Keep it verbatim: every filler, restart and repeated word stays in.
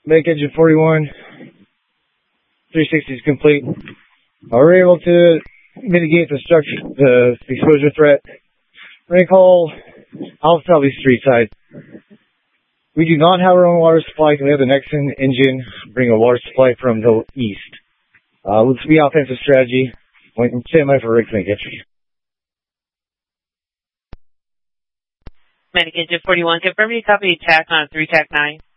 Make engine forty-one. three sixty is complete. Uh, we're able to mitigate the structure, the exposure threat. We're going to call Alpha Valley Street side. We do not have our own water supply because we have the Nexen engine bring a water supply from the east. Uh, let's be offensive strategy. Stand by for Rick entry. Medic engine forty-one, confirm you copy attack on three T A C nine.